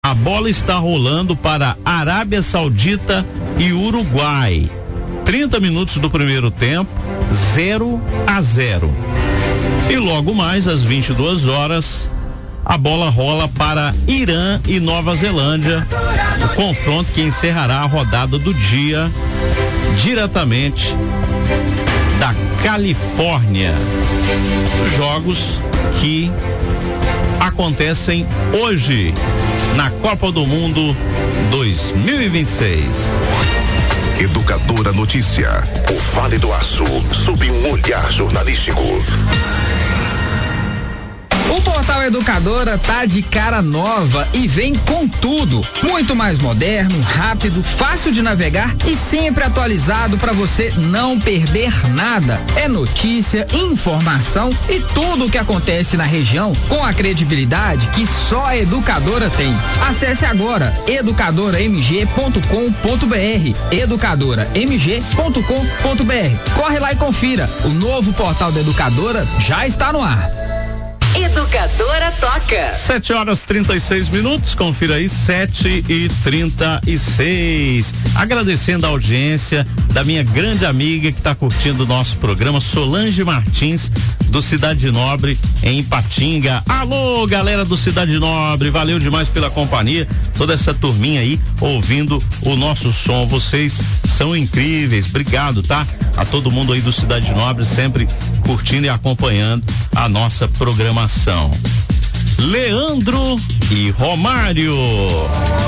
A bola está rolando para Arábia Saudita e Uruguai. 30 minutos do primeiro tempo, 0-0. E logo mais às 22 horas, a bola rola para Irã e Nova Zelândia. O confronto que encerrará a rodada do dia diretamente da Califórnia. Jogos que acontecem hoje na Copa do Mundo 2026. Educadora Notícia, o Vale do Aço, sob um olhar jornalístico. O Portal Educadora tá de cara nova e vem com tudo. Muito mais moderno, rápido, fácil de navegar e sempre atualizado para você não perder nada. É notícia, informação e tudo o que acontece na região com a credibilidade que só a Educadora tem. Acesse agora educadoramg.com.br, educadoramg.com.br. Corre lá e confira. O novo Portal da Educadora já está no ar. Educadora toca. 7h36, confira aí, 7h36. Agradecendo a audiência da minha grande amiga que está curtindo o nosso programa, Solange Martins, do Cidade Nobre, em Ipatinga. Alô, galera do Cidade Nobre, valeu demais pela companhia, toda essa turminha aí ouvindo o nosso som. Vocês são incríveis, obrigado, tá? A todo mundo aí do Cidade Nobre, sempre curtindo e acompanhando a nossa programação. Leandro e Romário.